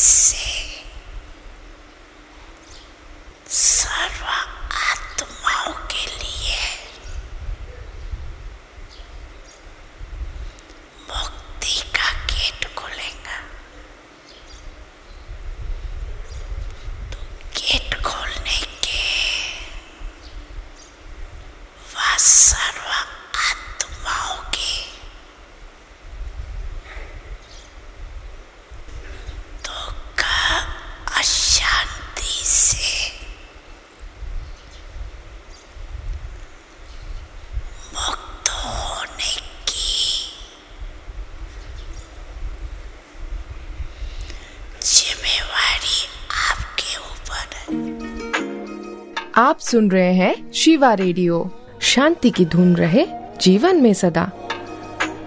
से सर्व आत्माओं के लिए मुक्ति का गेट खुलेगा। तो गेट खोलने के वह सर्व आत्माओं की दुख अशांति से मुक्त होने की जिम्मेवारी आपके ऊपर है। आप सुन रहे हैं शिवा रेडियो। शांति की धूम रहे जीवन में सदा।